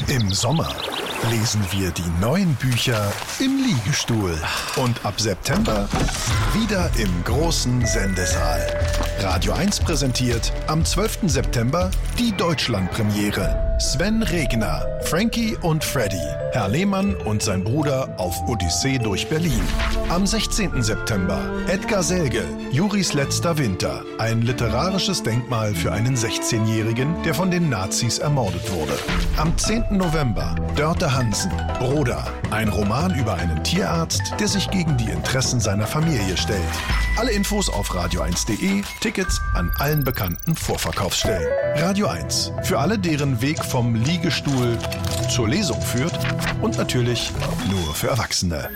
Im Sommer lesen wir die neuen Bücher im Liegestuhl. Und ab September wieder im großen Sendesaal. Radio 1 präsentiert am 12. September die Deutschlandpremiere. Sven Regner, Frankie und Freddy, Herr Lehmann und sein Bruder auf Odyssee durch Berlin. Am 16. September Edgar Selge, Juris letzter Winter. Ein literarisches Denkmal für einen 16-Jährigen, der von den Nazis ermordet wurde. Am 10. November Dörte Hansen, Broda. Ein Roman über einen Tierarzt, der sich gegen die Interessen seiner Familie stellt. Alle Infos auf radio1.de, Tickets an allen bekannten Vorverkaufsstellen. Radio 1, für alle, deren Weg vom Liegestuhl zur Lesung führt und natürlich nur für Erwachsene.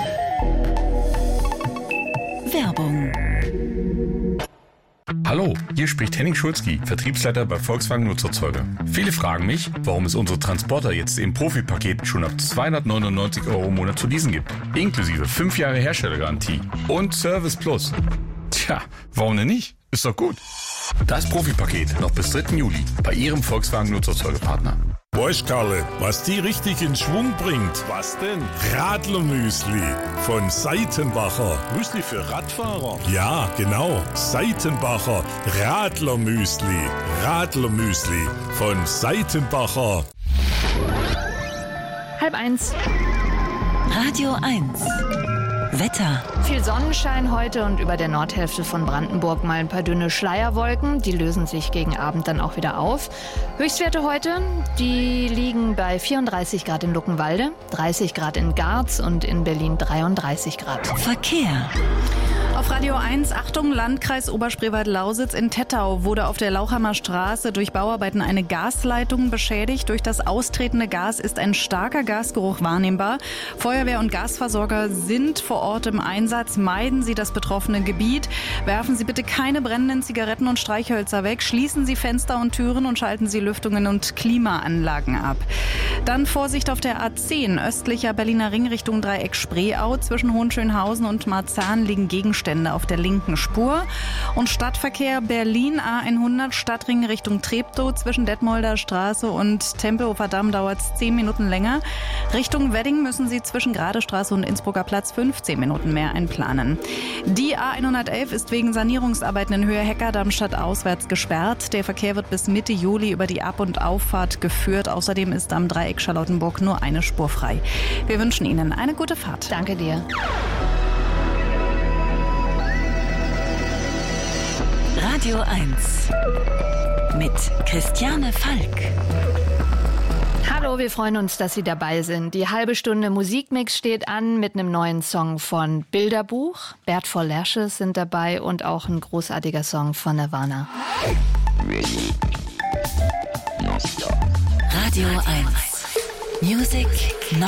Werbung. Hallo, hier spricht Henning Schulzki, Vertriebsleiter bei Volkswagen Nutzfahrzeuge. Viele fragen mich, warum es unsere Transporter jetzt im Profipaket schon ab 299 € im Monat zu leasen gibt. Inklusive 5 Jahre Herstellergarantie und Service Plus. Tja, warum denn nicht? Ist doch gut. Das Profipaket noch bis 3. Juli bei Ihrem Volkswagen Nutzfahrzeugepartner. Weißt, Karle, was die richtig in Schwung bringt? Was denn? Radlermüsli von Seitenbacher. Müsli für Radfahrer? Ja, genau. Seitenbacher Radlermüsli. Radlermüsli von Seitenbacher. 12:30. Radio 1. Wetter. Viel Sonnenschein heute und über der Nordhälfte von Brandenburg mal ein paar dünne Schleierwolken. Die lösen sich gegen Abend dann auch wieder auf. Höchstwerte heute, die liegen bei 34 Grad in Luckenwalde, 30 Grad in Garz und in Berlin 33 Grad. Verkehr. Auf Radio 1, Achtung, Landkreis Oberspreewald-Lausitz. In Tettau wurde auf der Lauchhammer Straße durch Bauarbeiten eine Gasleitung beschädigt. Durch das austretende Gas ist ein starker Gasgeruch wahrnehmbar. Feuerwehr und Gasversorger sind vor Ort im Einsatz. Meiden Sie das betroffene Gebiet. Werfen Sie bitte keine brennenden Zigaretten und Streichhölzer weg. Schließen Sie Fenster und Türen und schalten Sie Lüftungen und Klimaanlagen ab. Dann Vorsicht auf der A10, östlicher Berliner Ring Richtung Dreieck Spreeau. Zwischen Hohenschönhausen und Marzahn liegen Gegenstände auf der linken Spur. Und Stadtverkehr Berlin A100 Stadtring Richtung Treptow. Zwischen Detmolder Straße und Tempelhofer Damm dauert es 10 Minuten länger. Richtung Wedding müssen Sie zwischen Gradestraße und Innsbrucker Platz 15 Minuten mehr einplanen. Die A111 ist wegen Sanierungsarbeiten in Höhe Heckerdamm auswärts gesperrt. Der Verkehr wird bis Mitte Juli über die Ab- und Auffahrt geführt. Außerdem ist am Dreieck Charlottenburg nur eine Spur frei. Wir wünschen Ihnen eine gute Fahrt. Danke dir. Radio 1 mit Christiane Falk. Hallo, wir freuen uns, dass Sie dabei sind. Die halbe Stunde Musikmix steht an mit einem neuen Song von Bilderbuch. Bert for Lashes sind dabei und auch ein großartiger Song von Nirvana. Radio 1 Music